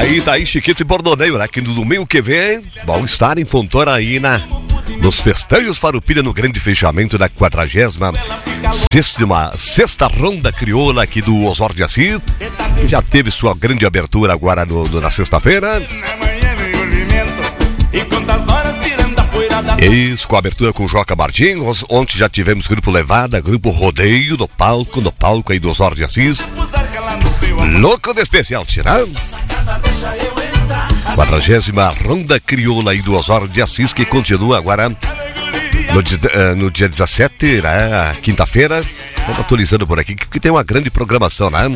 Tá aí Chiquito e Bordoneio, né? Que no domingo que vem vão estar em Fontoura aí nos festejos Farroupilha, no grande fechamento da 46ª Ronda Crioula aqui do Osório de Assis, que já teve sua grande abertura agora na sexta-feira. Isso, com a abertura com o Joca Martins. Ontem já tivemos Grupo Levada, Grupo Rodeio no palco aí do Osório de Assis. Louco de especial, tirando 40ª Ronda Crioula aí do Osório de Assis, que continua agora no dia 17, né, quinta-feira. Estamos atualizando por aqui, que tem uma grande programação, né?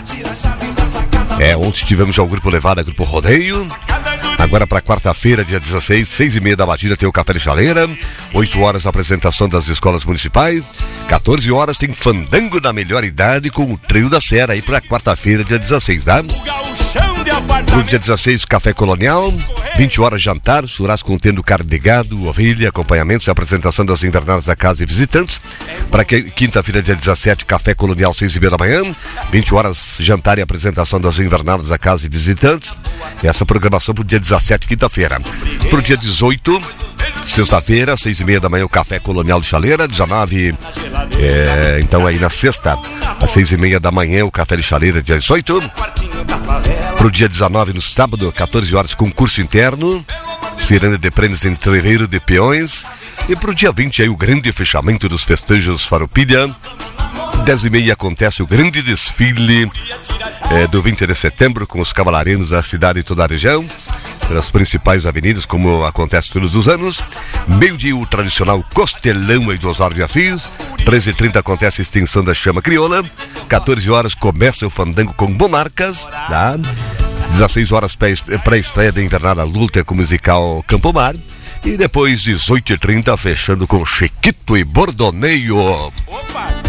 Ontem tivemos já o Grupo Levada, Grupo Rodeio. Agora para quarta-feira, dia 16, 6h30 da matina, tem o Café de Chaleira. 8 horas a apresentação das escolas municipais. 14 horas tem Fandango da Melhor Idade com o Trio da Serra aí para quarta-feira, dia 16, tá? No dia 16, Café Colonial. 20 horas jantar, churrasco contendo carne de gado, ovelha, acompanhamentos e apresentação das invernadas da casa e visitantes. Para quinta-feira, dia 17, Café Colonial, 6h30 da manhã. 20 horas jantar e apresentação das invernadas da casa e visitantes. E essa programação para o dia 17, quinta-feira. Para o dia 18, sexta-feira, 6h30 da manhã, o Café Colonial de Chaleira. 19, então aí na sexta, às 6h30 da manhã, o Café de Chaleira, dia 18. Para o dia 19, no sábado, 14 horas, concurso interno, ciranda de prêmios em terreiro de peões. E para o dia 20, aí o grande fechamento dos festejos Farroupilha. 10h30 acontece o grande desfile do 20 de setembro, com os cavalarianos da cidade e toda a região, pelas principais avenidas, como acontece todos os anos. Meio-dia, o tradicional Costelão aí do Osório de Assis. 13h30 acontece a extensão da Chama Crioula. 14 horas começa o Fandango com Monarcas, tá? 16 horas pré-estreia da Invernada Luta com o musical Campo Mar. E depois 18h30 fechando com Chiquito e Bordoneio.